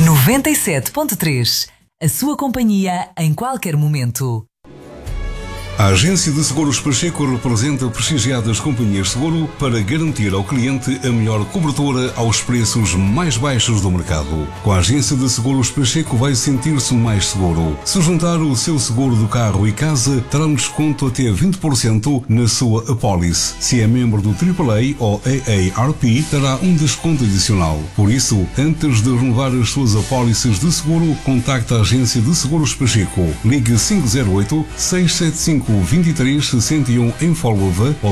97.3. A sua companhia em qualquer momento. A Agência de Seguros Pacheco representa prestigiadas companhias de seguro para garantir ao cliente a melhor cobertura aos preços mais baixos do mercado. Com a Agência de Seguros Pacheco vai sentir-se mais seguro. Se juntar o seu seguro do carro e casa, terá um desconto até 20% na sua apólice. Se é membro do AAA ou AARP, terá um desconto adicional. Por isso, antes de renovar as suas apólices de seguro, contacte a Agência de Seguros Pacheco. Ligue 508-675 2361 em Folgova ou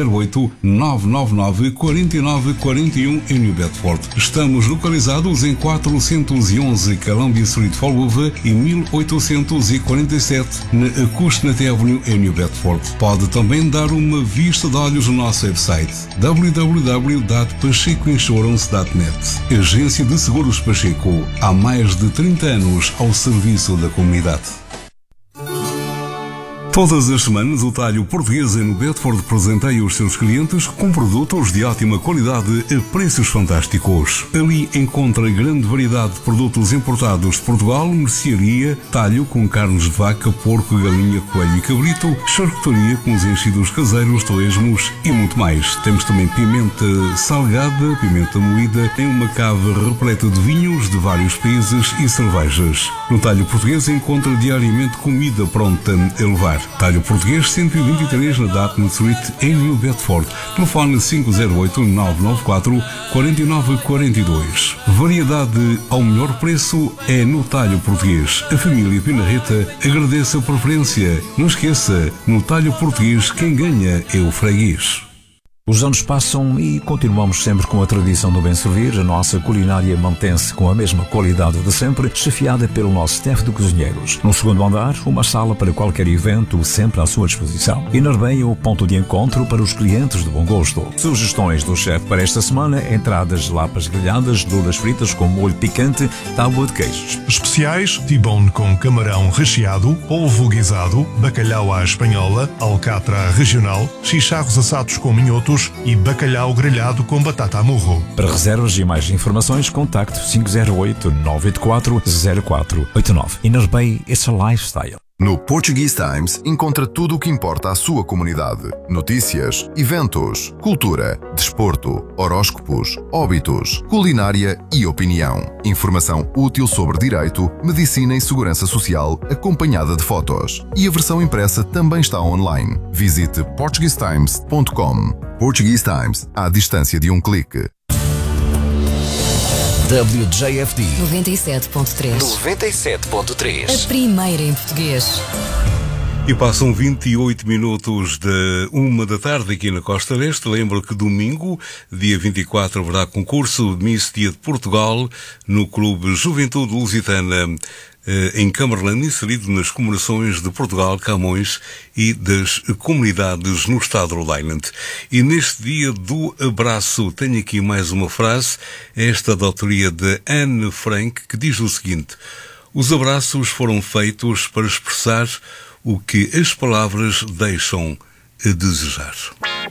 508-999-4941 em New Bedford. Estamos localizados em 411 Columbia Street, Folgova e 1847 na Acushnet Avenue em New Bedford. Pode também dar uma vista de olhos no nosso website www.pachecoinsurance.net. Agência de Seguros Pacheco, há mais de 30 anos ao serviço da comunidade. Todas as semanas, o Talho Português em New Bedford presenteia os seus clientes com produtos de ótima qualidade a preços fantásticos. Ali encontra grande variedade de produtos importados de Portugal, mercearia, talho com carnes de vaca, porco, galinha, coelho e cabrito, charcutaria com os enchidos caseiros, torresmos e muito mais. Temos também pimenta salgada, pimenta moída, em uma cave repleta de vinhos de vários países e cervejas. No Talho Português encontra diariamente comida pronta a levar. Talho Português 123 na Dartmouth Street em New Bedford. Telefone 508-994-4942. Variedade ao melhor preço é no Talho Português. A família Pinarreta agradece a preferência. Não esqueça, no Talho Português quem ganha é o freguês. Os anos passam e continuamos sempre com a tradição do bem servir. A nossa culinária mantém-se com a mesma qualidade de sempre, chefiada pelo nosso staff de cozinheiros. No segundo andar, uma sala para qualquer evento, sempre à sua disposição. E na Arbeia, o ponto de encontro para os clientes de bom gosto. Sugestões do chefe para esta semana: entradas, lapas grelhadas, louras fritas com molho picante, tábua de queijos. Especiais: tibone com camarão recheado, polvo guisado, bacalhau à espanhola, alcatra regional, chicharros assados com minhotos e bacalhau grelhado com batata a murro. Para reservas e mais informações, contacte 508-984-0489. In Arbeia, it's a lifestyle. No Portuguese Times encontra tudo o que importa à sua comunidade. Notícias, eventos, cultura, desporto, horóscopos, óbitos, culinária e opinião. Informação útil sobre direito, medicina e segurança social, acompanhada de fotos. E a versão impressa também está online. Visite portuguesetimes.com. Portuguese Times, à distância de um clique. WJFD 97.3. 97.3. A primeira em português. E passam 28 minutos de 1 da tarde aqui na Costa Leste. Lembro que domingo, dia 24, haverá concurso de Miss Dia de Portugal no Clube Juventude Lusitana em Cumberland, inserido nas comemorações de Portugal, Camões e das comunidades no estado de Rhode Island. E neste dia do abraço, tenho aqui mais uma frase, esta da autoria de Anne Frank, que diz o seguinte: os abraços foram feitos para expressar o que as palavras deixam a desejar.